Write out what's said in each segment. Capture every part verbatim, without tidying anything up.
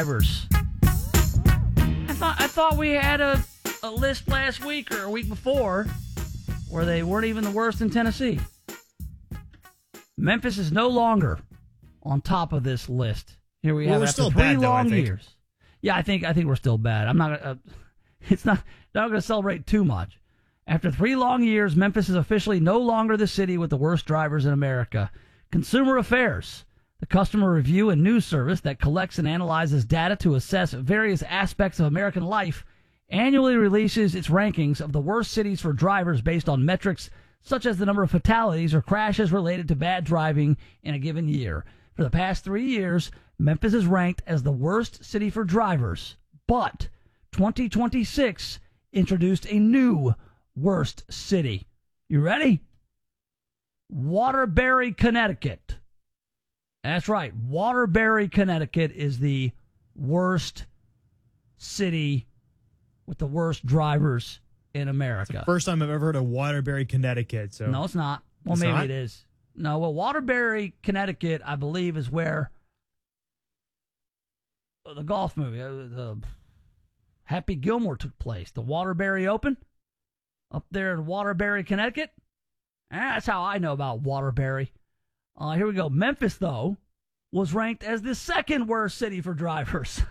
drivers. I thought I thought we had a, a list last week or a week before where they weren't even the worst in Tennessee. Memphis is no longer on top of this list. Here we well, have we're after still three bad, long though, I think. years. Yeah, I think I think we're still bad. I'm not. Uh, it's not. Not going to celebrate too much. After three long years, Memphis is officially no longer the city with the worst drivers in America. Consumer Affairs, the customer review and news service that collects and analyzes data to assess various aspects of American life, annually releases its rankings of the worst cities for drivers based on metrics such as the number of fatalities or crashes related to bad driving in a given year. For the past three years, Memphis is ranked as the worst city for drivers, but twenty twenty-six introduced a new worst city. You ready? Waterbury, Connecticut. That's right. Waterbury, Connecticut is the worst city with the worst drivers in America. It's the first time I've ever heard of Waterbury, Connecticut. So no, it's not. Well, it's maybe not? it is. No, well, Waterbury, Connecticut, I believe, is where the golf movie, uh, the Happy Gilmore took place. The Waterbury Open up there in Waterbury, Connecticut. Ah, that's how I know about Waterbury. Uh, here we go. Memphis, though, was ranked as the second worst city for drivers.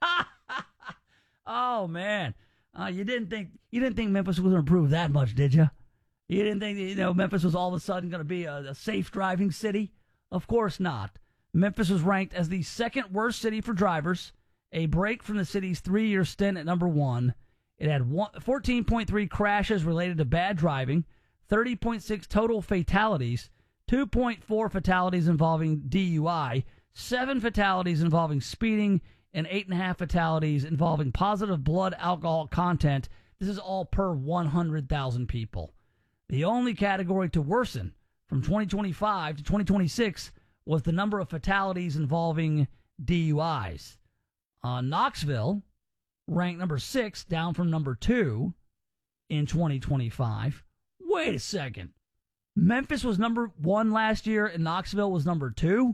Oh man, uh, you didn't think you didn't think Memphis was going to improve that much, did you? You didn't think you know Memphis was all of a sudden going to be a, a safe driving city? Of course not. Memphis was ranked as the second worst city for drivers, a break from the city's three-year stint at number one. It had fourteen point three crashes related to bad driving, thirty point six total fatalities, two point four fatalities involving D U I, seven fatalities involving speeding, and eight point five fatalities involving positive blood alcohol content. This is all per one hundred thousand people. The only category to worsen from twenty twenty-five to twenty twenty-six was the number of fatalities involving D U Is. Uh, Knoxville ranked number six, down from number two in twenty twenty-five. Wait a second. Memphis was number one last year and Knoxville was number two?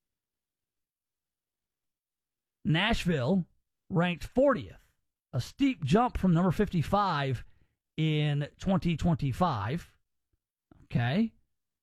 Nashville ranked fortieth, a steep jump from number fifty-five in twenty twenty-five. Okay.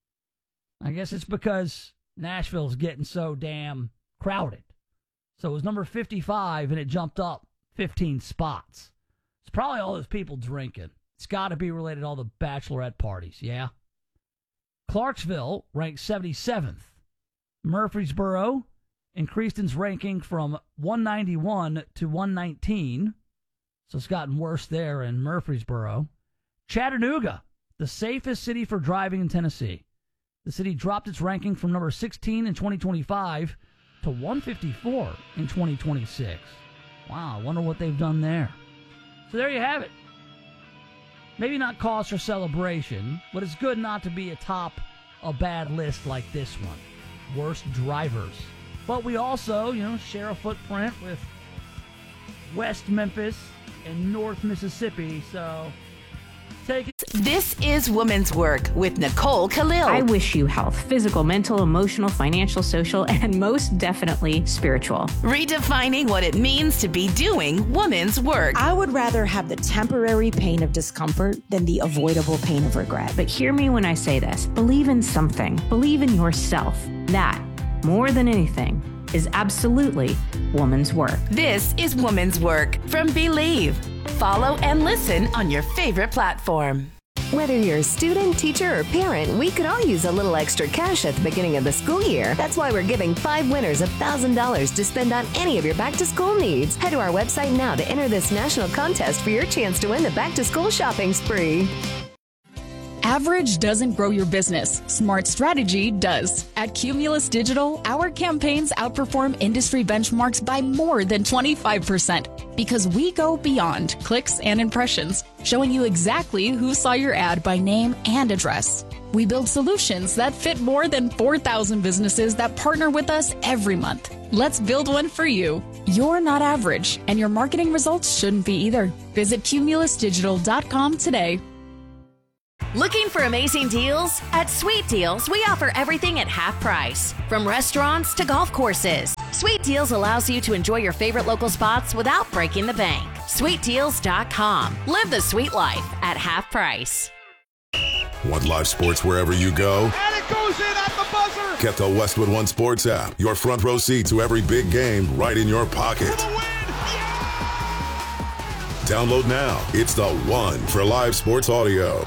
I guess it's because Nashville's getting so damn crowded. So it was number fifty-five, and it jumped up fifteen spots. It's probably all those people drinking. It's got to be related to all the bachelorette parties, yeah? Clarksville ranked seventy-seventh. Murfreesboro increased its ranking from one ninety-one to one nineteen. So it's gotten worse there in Murfreesboro. Chattanooga, the safest city for driving in Tennessee. The city dropped its ranking from number sixteen in twenty twenty-five to one fifty-four in twenty twenty-six. Wow, I wonder what they've done there. So there you have it. Maybe not cause for celebration, but it's good not to be atop a bad list like this one. Worst drivers. But we also, you know, share a footprint with West Memphis and North Mississippi, so take it. This is Woman's Work with Nicole Khalil. I wish you health, physical, mental, emotional, financial, social, and most definitely spiritual. Redefining what it means to be doing woman's work. I would rather have the temporary pain of discomfort than the avoidable pain of regret. But hear me when I say this. Believe in something. Believe in yourself. That, more than anything, is absolutely woman's work. This is Woman's Work from Believe. Follow and listen on your favorite platform. Whether you're a student, teacher, or parent, we could all use a little extra cash at the beginning of the school year. That's why we're giving five winners one thousand dollars to spend on any of your back-to-school needs. Head to our website now to enter this national contest for your chance to win the back-to-school shopping spree. Average doesn't grow your business. Smart strategy does. At Cumulus Digital, our campaigns outperform industry benchmarks by more than twenty-five percent because we go beyond clicks and impressions, showing you exactly who saw your ad by name and address. We build solutions that fit more than four thousand businesses that partner with us every month. Let's build one for you. You're not average, and your marketing results shouldn't be either. Visit cumulus digital dot com today. Looking for amazing deals? At Sweet Deals, we offer everything at half price, from restaurants to golf courses. Sweet Deals allows you to enjoy your favorite local spots without breaking the bank. sweet deals dot com. Live the sweet life at half price. Want live sports wherever you go? And it goes in at the buzzer! Get the Westwood One Sports app. Your front row seat to every big game right in your pocket. For the win! Yeah! Download now. It's the one for live sports audio.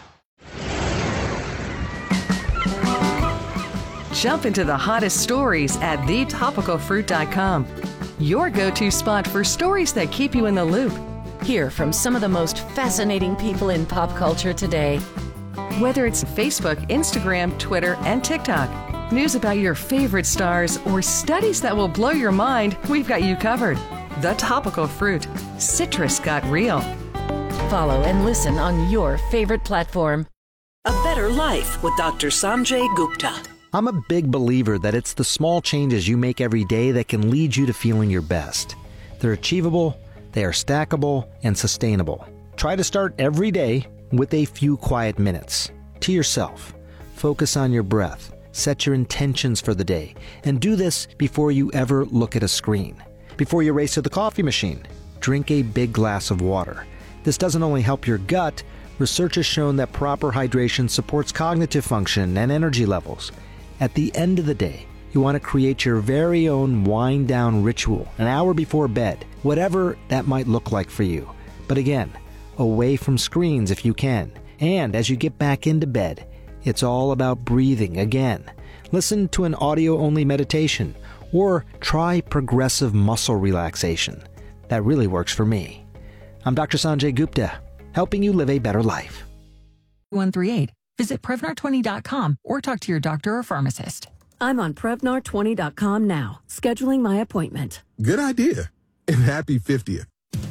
Jump into the hottest stories at the topical fruit dot com. Your go-to spot for stories that keep you in the loop. Hear from some of the most fascinating people in pop culture today. Whether it's Facebook, Instagram, Twitter, and TikTok, news about your favorite stars, or studies that will blow your mind, we've got you covered. The Topical Fruit. Citrus got real. Follow and listen on your favorite platform. A Better Life with Doctor Sanjay Gupta. I'm a big believer that it's the small changes you make every day that can lead you to feeling your best. They're achievable, they are stackable, and sustainable. Try to start every day with a few quiet minutes to yourself. Focus on your breath, set your intentions for the day, and do this before you ever look at a screen. Before you race to the coffee machine, drink a big glass of water. This doesn't only help your gut, research has shown that proper hydration supports cognitive function and energy levels. At the end of the day, you want to create your very own wind-down ritual an hour before bed, whatever that might look like for you. But again, away from screens if you can. And as you get back into bed, it's all about breathing again. Listen to an audio-only meditation or try progressive muscle relaxation. That really works for me. I'm Doctor Sanjay Gupta, helping you live a better life. one three eight. Visit Prevnar twenty dot com or talk to your doctor or pharmacist. I'm on Prevnar twenty dot com now, scheduling my appointment. Good idea. And happy fiftieth.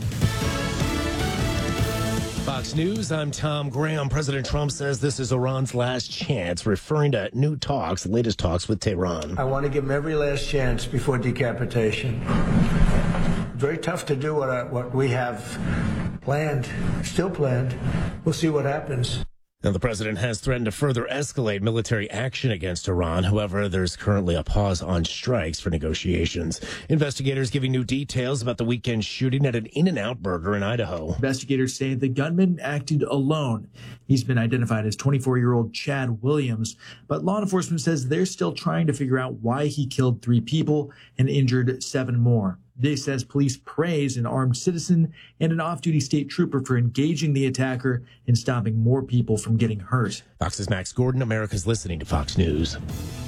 Fox News, I'm Tom Graham. President Trump says this is Iran's last chance, referring to new talks, the latest talks with Tehran. I want to give them every last chance before decapitation. Very tough to do what, I, what we have planned, still planned. We'll see what happens. Now, the president has threatened to further escalate military action against Iran. However, there's currently a pause on strikes for negotiations. Investigators giving new details about the weekend shooting at an In-N-Out Burger in Idaho. Investigators say the gunman acted alone. He's been identified as twenty-four-year-old Chad Williams, but law enforcement says they're still trying to figure out why he killed three people and injured seven more. They says police praise an armed citizen and an off-duty state trooper for engaging the attacker and stopping more people from getting hurt. Fox's Max Gordon. America's listening to Fox News.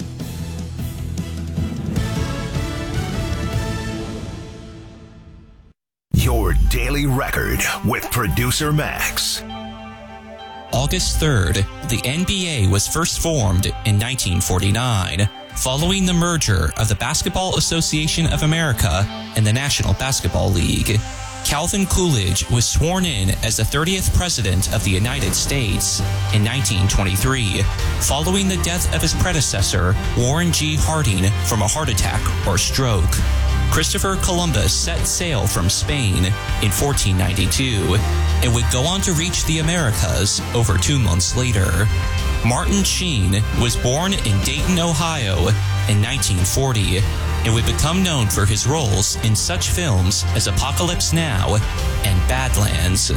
Your daily record with producer Max. August third, the N B A was first formed in nineteen forty-nine. Following the merger of the Basketball Association of America and the National Basketball League. Calvin Coolidge was sworn in as the thirtieth President of the United States in nineteen twenty-three, following the death of his predecessor, Warren G. Harding, from a heart attack or stroke. Christopher Columbus set sail from Spain in fourteen ninety-two and would go on to reach the Americas over two months later. Martin Sheen was born in Dayton, Ohio in nineteen forty and would become known for his roles in such films as Apocalypse Now and Badlands.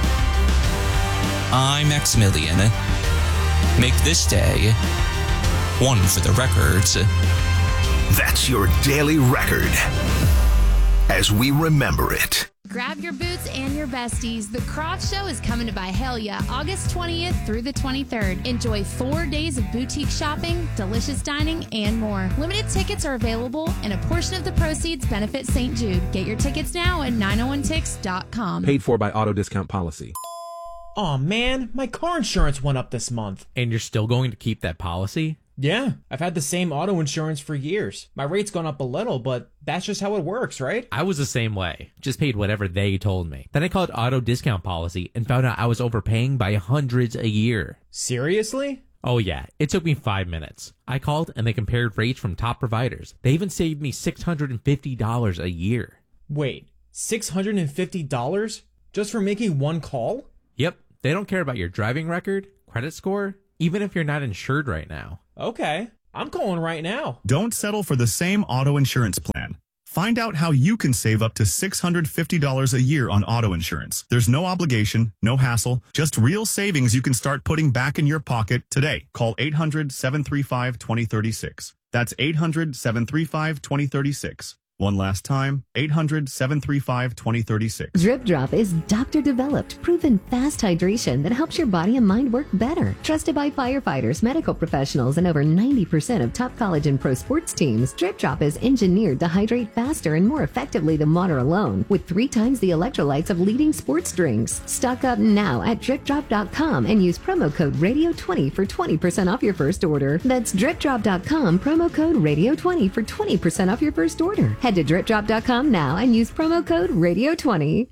I'm Maximilian. Make this day one for the records. That's your daily record as we remember it. Grab your boots and your besties. The Craft Show is coming to Byhalia August twentieth through the twenty-third. Enjoy four days of boutique shopping, delicious dining, and more. Limited tickets are available, and a portion of the proceeds benefit Saint Jude. Get your tickets now at nine oh one tix dot com. Paid for by Auto Discount Policy. Aw, man, my car insurance went up this month. And you're still going to keep that policy? Yeah, I've had the same auto insurance for years. My rate's gone up a little, but that's just how it works, right? I was the same way. Just paid whatever they told me. Then I called Auto Discount Policy and found out I was overpaying by hundreds a year. Seriously? Oh yeah, it took me five minutes. I called and they compared rates from top providers. They even saved me six hundred fifty dollars a year. Wait, six hundred fifty dollars? Just for making one call? Yep, they don't care about your driving record, credit score, even if you're not insured right now. Okay, I'm calling right now. Don't settle for the same auto insurance plan. Find out how you can save up to six hundred fifty dollars a year on auto insurance. There's no obligation, no hassle, just real savings you can start putting back in your pocket today. Call eight hundred, seven three five, two zero three six. That's eight hundred, seven three five, two zero three six. One last time, eight hundred, seven three five, two zero three six. Drip Drop is doctor-developed, proven fast hydration that helps your body and mind work better. Trusted by firefighters, medical professionals, and over ninety percent of top college and pro sports teams, Drip Drop is engineered to hydrate faster and more effectively than water alone, with three times the electrolytes of leading sports drinks. Stock up now at drip drop dot com and use promo code radio twenty for twenty percent off your first order. That's drip drop dot com, promo code radio twenty for twenty percent off your first order. Head to drip drop dot com now and use promo code radio twenty.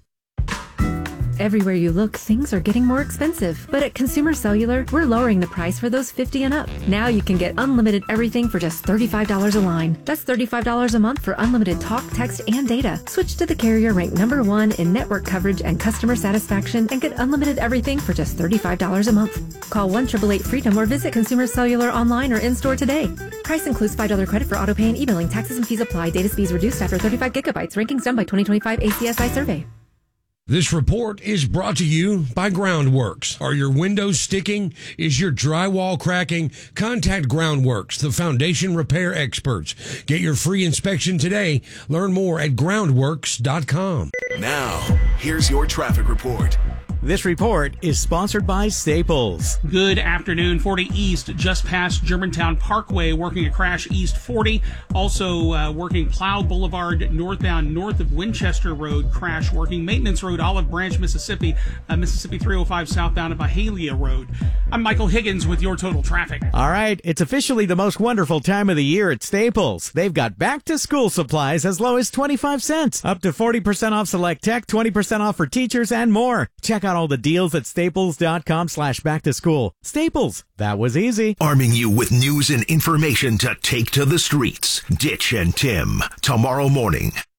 Everywhere you look, things are getting more expensive. But at Consumer Cellular, we're lowering the price for those fifty and up. Now you can get unlimited everything for just thirty-five dollars a line. That's thirty-five dollars a month for unlimited talk, text, and data. Switch to the carrier ranked number one in network coverage and customer satisfaction and get unlimited everything for just thirty-five dollars a month. Call one eight eight eight freedom or visit Consumer Cellular online or in-store today. Price includes five dollars credit for auto pay and e-billing. Taxes and fees apply. Data speeds reduced after thirty-five gigabytes. Rankings done by twenty twenty-five A C S I survey. This report is brought to you by Groundworks. Are your windows sticking? Is your drywall cracking? Contact Groundworks, the foundation repair experts. Get your free inspection today. Learn more at groundworks dot com. Now, here's your traffic report. This report is sponsored by Staples. Good afternoon. forty East, just past Germantown Parkway, working a crash East forty. Also uh, working Plow Boulevard northbound north of Winchester Road, crash working Maintenance Road, Olive Branch, Mississippi, uh, Mississippi three oh five southbound of Mahalia Road. I'm Michael Higgins with your total traffic. All right, it's officially the most wonderful time of the year at Staples. They've got back-to-school supplies as low as twenty-five cents, up to forty percent off select tech, twenty percent off for teachers, and more. Check out all the deals at staples dot com slash back to school. Staples, that was easy. Arming you with news and information to take to the streets. Ditch and Tim, tomorrow morning.